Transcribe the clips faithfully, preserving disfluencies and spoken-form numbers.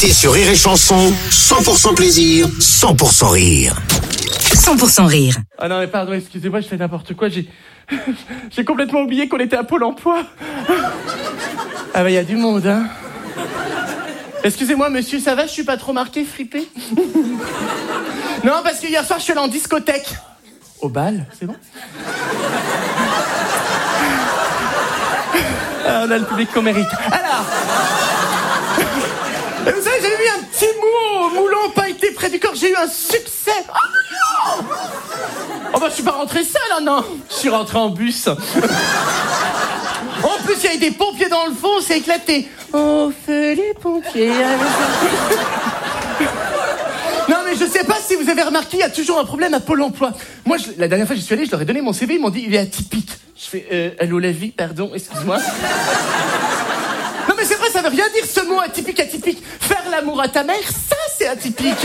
écoutez sur Rire et Chanson, cent pour cent plaisir, cent pour cent rire. cent pour cent rire. Ah non mais pardon, excusez-moi, je fais n'importe quoi, j'ai... j'ai complètement oublié qu'on était à Pôle emploi. Ah bah il y a du monde, hein. Excusez-moi monsieur, ça va, je suis pas trop marqué, fripé? Non, parce que hier soir je suis allé en discothèque. Au bal, c'est bon? Ah, on a le public qu'on mérite. Alors... Et vous savez, j'avais mis un petit mot moulant pailleté près du corps, j'ai eu un succès. Oh non! Oh bah je suis pas rentré seul, hein, non. Je suis rentré en bus. En plus, il y avait des pompiers dans le fond, c'est éclaté. On fait les pompiers. Non mais je sais pas si vous avez remarqué, il y a toujours un problème à Pôle emploi. Moi, je, la dernière fois que j'y suis allé, je leur ai donné mon C V, ils m'ont dit il est atypique. Je fais euh, allô la vie, pardon, excuse-moi. Non mais c'est vrai, ça veut rien dire ce mot atypique, atypique. Faire l'amour à ta mère, ça c'est atypique.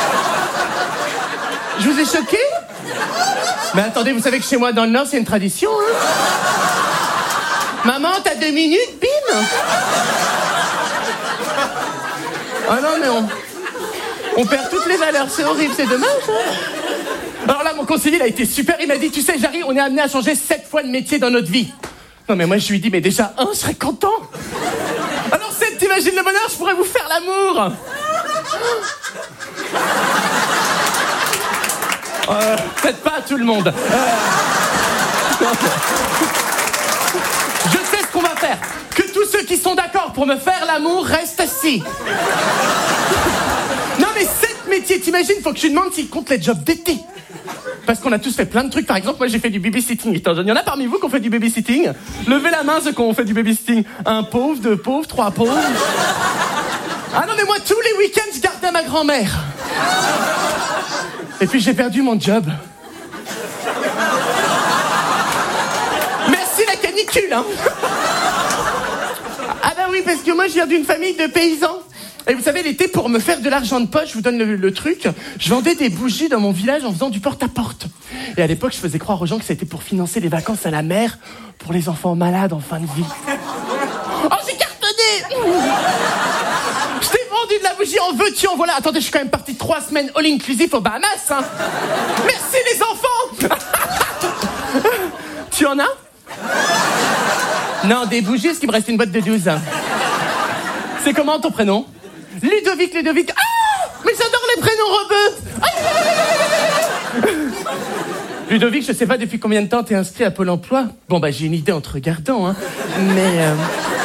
Je vous ai choqué? Mais attendez, vous savez que chez moi dans le Nord, c'est une tradition, hein. Maman, t'as deux minutes, bim. Ah non mais on... On perd toutes les valeurs, c'est horrible, c'est dommage, hein. Alors là, mon conseiller, il a été super, il m'a dit, tu sais, Jarry, on est amené à changer sept fois de métier dans notre vie. Non mais moi, je lui dis, mais déjà, un, je serais content. Alors sept, t'imagines le bonheur, je pourrais vous faire l'amour. Euh, faites pas à tout le monde. Euh... Je sais ce qu'on va faire. Que tous ceux qui sont d'accord pour me faire l'amour restent assis. Non mais sept métiers, t'imagines, faut que je lui demande s'il compte les jobs d'été. Parce qu'on a tous fait plein de trucs. Par exemple, moi j'ai fait du babysitting. Il y en a parmi vous qui ont fait du babysitting? Levez la main ceux qui ont fait du babysitting. Un pauvre, deux pauvres, trois pauvres. Ah non mais moi tous les week-ends je gardais ma grand-mère. Et puis j'ai perdu mon job. Merci la canicule, hein. Ah bah oui, parce que moi je viens d'une famille de paysans. Et vous savez, l'été, pour me faire de l'argent de poche, je vous donne le, le truc, je vendais des bougies dans mon village en faisant du porte-à-porte. Et à l'époque, je faisais croire aux gens que c'était pour financer les vacances à la mer pour les enfants malades en fin de vie. Oh, j'ai cartonné. Je t'ai vendu de la bougie, en veux-tu, en voilà. Attendez, je suis quand même parti trois semaines all-inclusive aux Bahamas, hein. Merci les enfants. Tu en as? Non, des bougies, est-ce qu'il me reste une boîte de douze? C'est comment ton prénom? Ludovic, Ludovic. Ah! Mais j'adore les prénoms rebeux. Ah! Ludovic, je sais pas depuis combien de temps t'es inscrit à Pôle emploi. Bon, bah, j'ai une idée en te regardant, hein. Mais... Euh...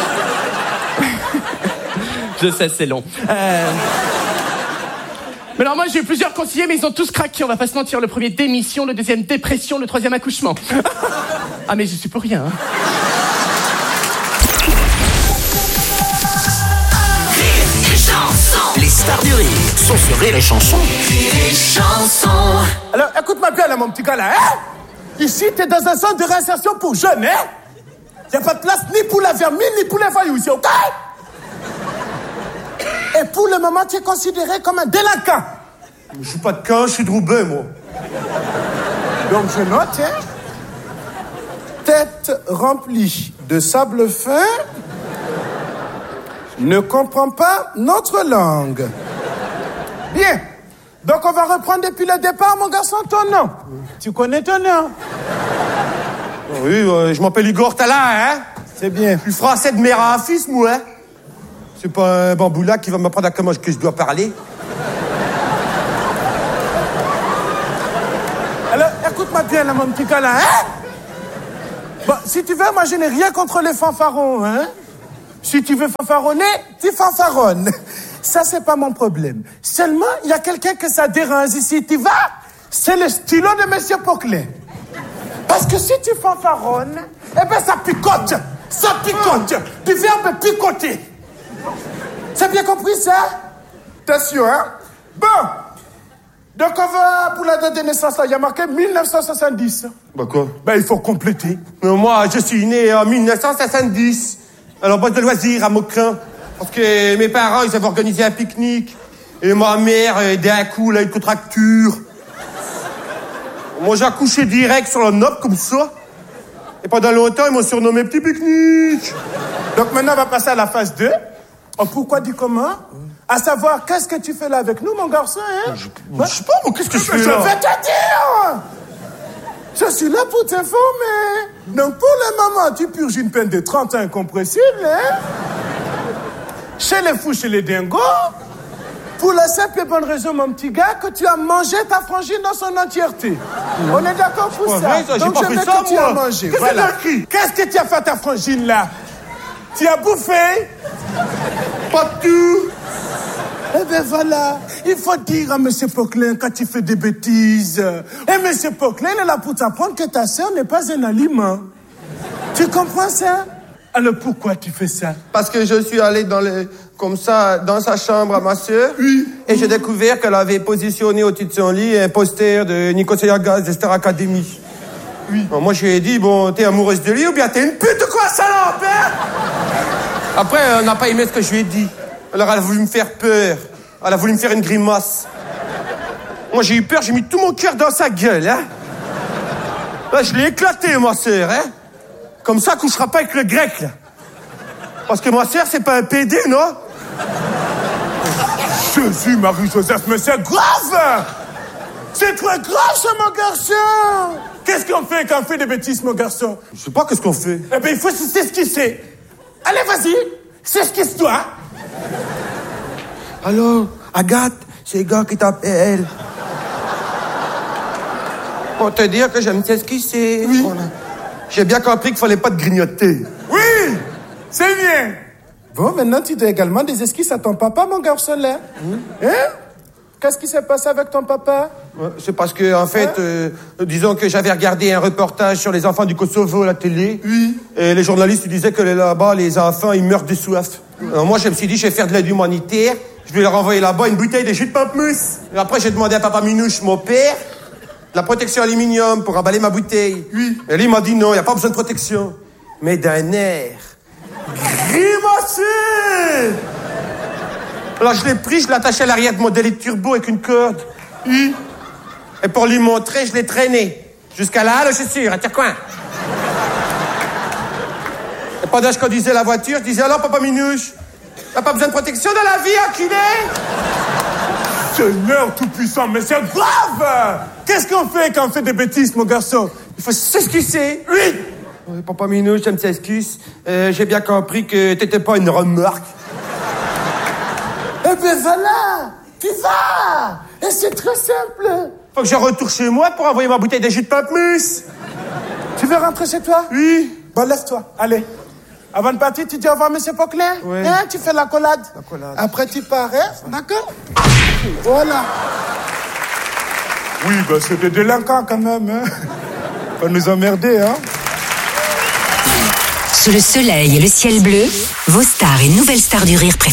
je sais, c'est long. Euh... Mais alors moi, j'ai eu plusieurs conseillers, mais ils ont tous craqué. On va pas se mentir. Le premier, démission. Le deuxième, dépression. Le troisième, accouchement. Ah, mais je suis pour rien, hein. Les stars du rire sont sur Rire et Chanson. Rire et Chanson. Alors, écoute-moi bien, là, mon petit gars, là, hein? Ici, t'es dans un centre de réinsertion pour jeunes, hein? Y'a pas de place ni pour la vermine, ni pour les voyous ici, ok? Et pour le moment, tu es considéré comme un délinquant. Je suis pas de camp, je suis de Roubaix, moi. Donc, je note, hein? Tête remplie de sable fin... ne comprend pas notre langue. Bien. Donc, on va reprendre depuis le départ, mon garçon, ton nom. Tu connais ton nom? Oui, euh, je m'appelle Igor Tala, hein? C'est bien. Je suis français de mère à fils, moi, hein? C'est pas un bamboula qui va m'apprendre à comment que je dois parler. Alors, écoute-moi bien, là, mon petit gars, là, hein? Bon, si tu veux, moi, je n'ai rien contre les fanfarons, hein? Si tu veux fanfaronner, tu fanfaronnes. Ça, c'est pas mon problème. Seulement, il y a quelqu'un que ça dérange ici. Tu vas, c'est le stylo de Monsieur Poquelin. Parce que si tu fanfaronnes, eh ben, ça picote. Ça picote. Du verbe picoter. C'est bien compris, ça? T'es sûr, hein? Bon. Donc, on va, pour la date de naissance, là, il y a marqué mille neuf cent soixante-dix. Bah quoi? Ben, il faut compléter. Mais moi, je suis né en mille neuf cent soixante-dix. Alors, boîte de loisirs à Maucrin. Parce que mes parents, ils avaient organisé un pique-nique. Et ma mère, d'un coup, elle a eu une contracture. Moi, j'ai accouché direct sur le nob, comme ça. Et pendant longtemps, ils m'ont surnommé Petit Pique-Nique. Donc maintenant, on va passer à la phase deux. Oh, pourquoi dit comment? À savoir, qu'est-ce que tu fais là avec nous, mon garçon, hein? Je, je sais pas, moi, qu'est-ce que je fais Je là? vais te dire! Je suis là pour t'informer. Donc, pour le moment, tu purges une peine de trente ans incompressible, hein? Chez les fous, chez les dingos. Pour la simple et bonne raison, mon petit gars, que tu as mangé ta frangine dans son entièreté. On est d'accord pour pas ça? vrai, ça, j'ai Donc, pas je fait veux ça, que tu moi. as mangé. Qu'est-ce Voilà. que t'as écrit? Qu'est-ce que tu as fait à ta frangine, là? Tu as bouffé? Pas tout. Eh ben voilà, il faut dire à M. Poquelin quand tu fais des bêtises. Et M. Poquelin est là pour t'apprendre que ta sœur n'est pas un aliment. Tu comprends ça? Alors pourquoi tu fais ça? Parce que je suis allé dans le, comme ça, dans sa chambre à ma sœur. Oui. Et j'ai découvert qu'elle avait positionné au-dessus de son lit un poster de Nicolas Gaz de Star Academy. Oui. Bon, moi, je lui ai dit, bon, t'es amoureuse de lui ou bien t'es une pute ou quoi, salope, hein? Après, elle n'a pas aimé ce que je lui ai dit. Alors, elle a voulu me faire peur. Elle a voulu me faire une grimace. Moi, j'ai eu peur, j'ai mis tout mon cœur dans sa gueule, hein? Là, je l'ai éclaté, ma sœur, hein? Comme ça, elle couchera pas avec le grec, là. Parce que ma sœur, c'est pas un pédé, non? Jésus, Marie-Joseph, mais c'est grave! C'est très grave, ça, mon garçon! Qu'est-ce qu'on fait quand on fait des bêtises, mon garçon? Je sais pas qu'est-ce qu'on fait. Eh bien, il faut s'esquisser. Allez, vas-y, s'esquisse-toi. Allô, Agathe, c'est le gars qui t'appelle. Pour te dire que j'aime s'esquisser. Oui. Voilà. J'ai bien compris qu'il fallait pas te grignoter. Oui, c'est bien. Bon, maintenant, tu dois également des esquisses à ton papa, mon garçon, là. Oui. Hein? Qu'est-ce qui s'est passé avec ton papa? Ouais, c'est parce que, en fait, Hein? euh, disons que j'avais regardé un reportage sur les enfants du Kosovo à la télé. Oui. Et les journalistes disaient que là-bas, les enfants, ils meurent de soif. Alors moi, je me suis dit, je vais faire de l'aide humanitaire. Je vais leur envoyer là-bas une bouteille de jus de pamplemousse. Et après, j'ai demandé à papa Minouche, mon père, de la protection aluminium pour emballer ma bouteille. Oui. Et lui, il m'a dit non, il n'y a pas besoin de protection. Mais d'un air grimacé. Alors, je l'ai pris, je l'ai attaché à l'arrière de mon délit turbo avec une corde. Oui. Et pour lui montrer, je l'ai traîné. Jusqu'à là, je suis sûr, à tire-coin. Et pendant que je conduisais la voiture, je disais, alors, papa Minouche, t'as pas besoin de protection dans la vie, enculé? Seigneur tout-puissant, mais c'est grave! Qu'est-ce qu'on fait quand on fait des bêtises, mon garçon? Il faut s'excuser. Oui! Oui, papa Minouche, je m'excuse. Euh, j'ai bien compris que t'étais pas une remorque. Eh ben voilà! Tu vas! Et c'est très simple! Faut que je retourne chez moi pour envoyer ma bouteille de jus de pamplemousse. Tu veux rentrer chez toi? Oui. Bon, lève-toi, allez. Avant de partir, tu dis au revoir, monsieur Poquelin? Oui. Hein, tu fais la collade. La collade. Après, tu pars, hein? D'accord? Voilà. Oui, ben c'est des délinquants quand même, hein? Pas nous emmerder, hein? Sous le soleil et le ciel bleu, vos stars et nouvelles stars du rire préférées.